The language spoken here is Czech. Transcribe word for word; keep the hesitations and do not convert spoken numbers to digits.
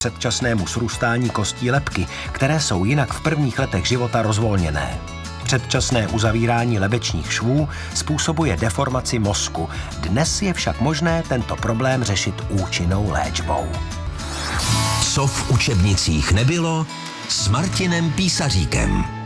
předčasnému srůstání kostí lebky, které jsou jinak v prvních letech života rozvolněné. Předčasné uzavírání lebečních švů způsobuje deformaci mozku. Dnes je však možné tento problém řešit účinnou léčbou. Co v učebnicích nebylo, s Martinem Písaříkem.